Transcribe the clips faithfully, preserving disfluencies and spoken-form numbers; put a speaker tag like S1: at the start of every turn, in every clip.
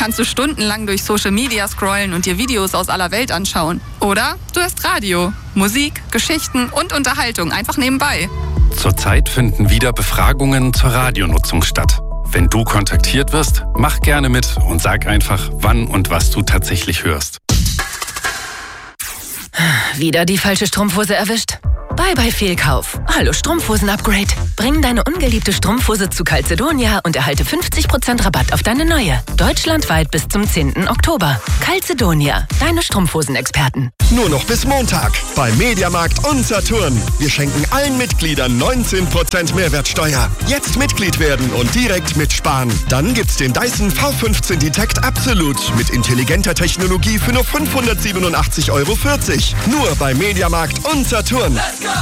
S1: kannst du stundenlang durch Social Media scrollen und dir Videos aus aller Welt anschauen. Oder du hörst Radio, Musik, Geschichten und Unterhaltung einfach nebenbei.
S2: Zurzeit finden wieder Befragungen zur Radionutzung statt. Wenn du kontaktiert wirst, mach gerne mit und sag einfach, wann und was du tatsächlich hörst.
S3: Wieder die falsche Strumpfhose erwischt? Bye bye Fehlkauf. Hallo Strumpfhosen-Upgrade. Bring deine ungeliebte Strumpfhose zu Calzedonia und erhalte fünfzig Prozent Rabatt auf deine neue. Deutschlandweit bis zum zehnten Oktober. Calzedonia, deine Strumpfhosen-Experten.
S4: Nur noch bis Montag bei Mediamarkt und Saturn. Wir schenken allen Mitgliedern neunzehn Prozent Mehrwertsteuer. Jetzt Mitglied werden und direkt mitsparen. Dann gibt's den Dyson V fünfzehn Detect Absolute mit intelligenter Technologie für nur fünfhundertsiebenundachtzig Euro vierzig. Nur bei Mediamarkt und Saturn.
S5: Let's go!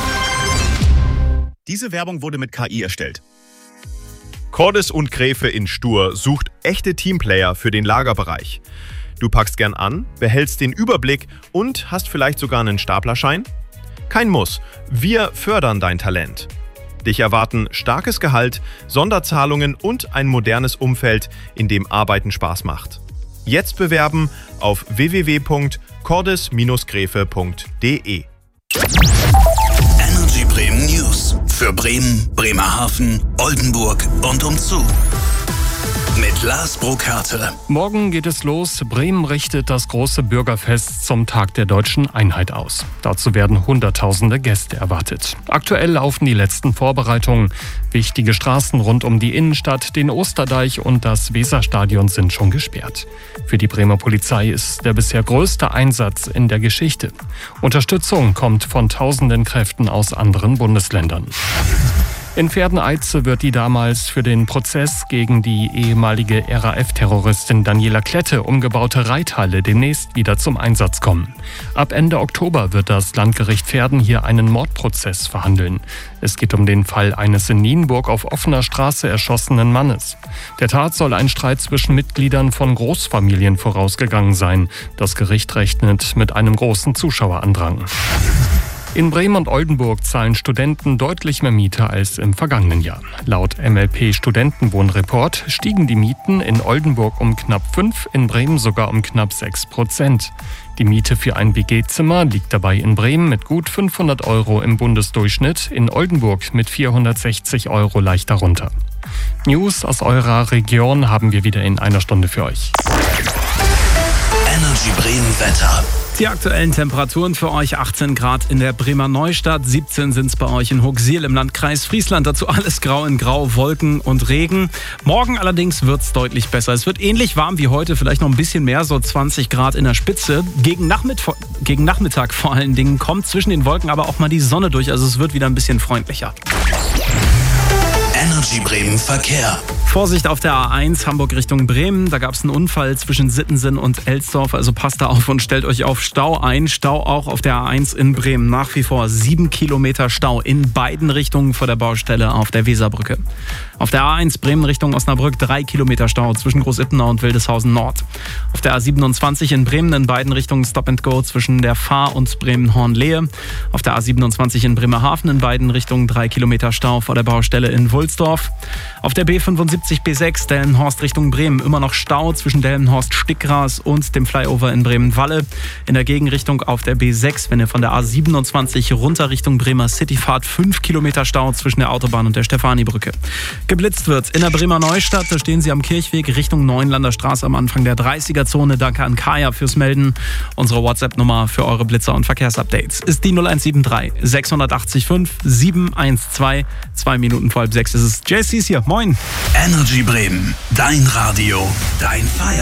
S6: Diese Werbung wurde mit K I erstellt. Cordes und Gräfe in Stur sucht echte Teamplayer für den Lagerbereich. Du packst gern an, behältst den Überblick und hast vielleicht sogar einen Staplerschein? Kein Muss. Wir fördern dein Talent. Dich erwarten starkes Gehalt, Sonderzahlungen und ein modernes Umfeld, in dem Arbeiten Spaß macht. Jetzt bewerben auf w w w punkt cordes Bindestrich gräfe punkt d e.
S5: Energy Bremen News für Bremen, Bremerhaven, Oldenburg und umzu. Mit Lars Burkhardt.
S7: Morgen geht es los. Bremen richtet das große Bürgerfest zum Tag der deutschen Einheit aus. Dazu werden Hunderttausende Gäste erwartet. Aktuell laufen die letzten Vorbereitungen. Wichtige Straßen rund um die Innenstadt, den Osterdeich und das Weserstadion sind schon gesperrt. Für die Bremer Polizei ist der bisher größte Einsatz in der Geschichte. Unterstützung kommt von tausenden Kräften aus anderen Bundesländern. In Pferdeneize wird die damals für den Prozess gegen die ehemalige R A F-Terroristin Daniela Klette umgebaute Reithalle demnächst wieder zum Einsatz kommen. Ab Ende Oktober wird das Landgericht Verden hier einen Mordprozess verhandeln. Es geht um den Fall eines in Nienburg auf offener Straße erschossenen Mannes. Der Tat soll ein Streit zwischen Mitgliedern von Großfamilien vorausgegangen sein. Das Gericht rechnet mit einem großen Zuschauerandrang. In Bremen und Oldenburg zahlen Studenten deutlich mehr Miete als im vergangenen Jahr. Laut M L P Studentenwohnreport stiegen die Mieten in Oldenburg um knapp fünf, in Bremen sogar um knapp sechs Prozent. Die Miete für ein W G-Zimmer liegt dabei in Bremen mit gut fünfhundert Euro im Bundesdurchschnitt, in Oldenburg mit vierhundertsechzig Euro leicht darunter. News aus eurer Region haben wir wieder in einer Stunde für euch.
S5: Energy Bremen Wetter.
S8: Die aktuellen Temperaturen für euch: achtzehn Grad in der Bremer Neustadt, siebzehn sind es bei euch in Hooksiel im Landkreis Friesland. Dazu alles grau in grau, Wolken und Regen. Morgen allerdings wird es deutlich besser. Es wird ähnlich warm wie heute, vielleicht noch ein bisschen mehr, so zwanzig Grad in der Spitze. Gegen Nachmittag, gegen Nachmittag vor allen Dingen kommt zwischen den Wolken aber auch mal die Sonne durch. Also es wird wieder ein bisschen freundlicher.
S5: Energy Bremen Verkehr.
S8: Vorsicht auf der A eins Hamburg Richtung Bremen. Da gab es einen Unfall zwischen Sittensen und Elsdorf. Also passt da auf und stellt euch auf Stau ein. Stau auch auf der A eins in Bremen. Nach wie vor sieben Kilometer Stau in beiden Richtungen vor der Baustelle auf der Weserbrücke. Auf der A eins Bremen Richtung Osnabrück drei Kilometer Stau zwischen Großippenau und Wildeshausen Nord. Auf der A siebenundzwanzig in Bremen in beiden Richtungen Stop and Go zwischen der Fahr und Bremen-Hornlehe. Auf der A siebenundzwanzig in Bremerhaven in beiden Richtungen drei Kilometer Stau vor der Baustelle in Wulsdorf. Auf der B fünfundsiebzig B sechs Delmenhorst Richtung Bremen immer noch Stau zwischen Delmenhorst-Stickgras und dem Flyover in Bremen-Walle. In der Gegenrichtung auf der B sechs, wenn ihr von der A siebenundzwanzig runter Richtung Bremer City fahrt, fünf Kilometer Stau zwischen der Autobahn und der Stefanibrücke. Geblitzt wird in der Bremer Neustadt, da stehen sie am Kirchweg Richtung Neuenlander Straße am Anfang der dreißiger-Zone. Danke an Kaya fürs Melden. Unsere WhatsApp-Nummer für eure Blitzer und Verkehrsupdates ist die null eins sieben drei sechs acht fünf sieben eins zwei. Zwei Minuten vor halb sechs ist es. J C ist hier. Moin.
S5: Energy Bremen. Dein Radio. Dein Feier.